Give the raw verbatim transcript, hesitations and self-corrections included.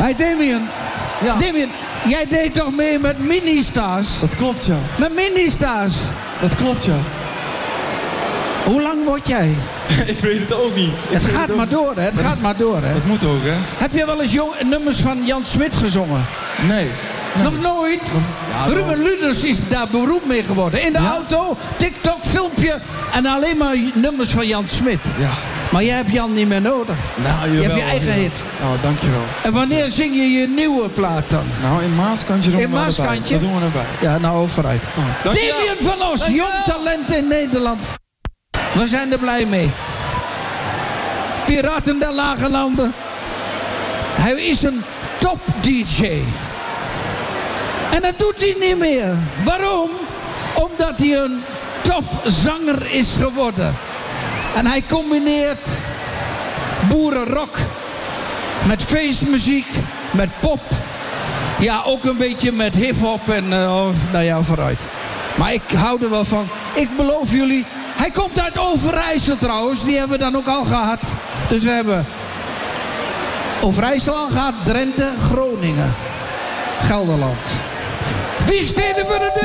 Hey Damien. Ja. Damien, jij deed toch mee met Ministars? Dat klopt, ja. Met Ministars? Dat klopt, ja. Hoe lang word jij? Ik weet het ook niet. Ik Het weet gaat ook maar niet. door, hè? Het gaat maar door, hè? Dat moet ook, hè? Heb je wel eens jong, nummers van Jan Smit gezongen? Nee. nee. Nog nooit? Ja, wel. Ruben Luders is daar beroemd mee geworden. In de Ja? auto, TikTok, filmpje en alleen maar nummers van Jan Smit. Ja. Maar jij hebt Jan niet meer nodig. Nou, Je jawel, hebt je eigen jawel. hit. Nou, dankjewel. En wanneer zing je je nieuwe plaat dan? Nou, in Maaskantje doen we In maar erbij. Maaskantje? Dat doen we erbij. Ja, nou, vooruit. Nou, dankjewel. Damien van Os, jong talent in Nederland. We zijn er blij mee. Piraten der Lage Landen. Hij is een top-D J. En dat doet hij niet meer. Waarom? Omdat hij een topzanger is geworden. En hij combineert boerenrock met feestmuziek, met pop. Ja, ook een beetje met hip-hop en uh, nou ja, vooruit. Maar ik hou er wel van. Ik beloof jullie, hij komt uit Overijssel trouwens. Die hebben we dan ook al gehad. Dus we hebben Overijssel al gehad, Drenthe, Groningen, Gelderland. Wie steden we de deur?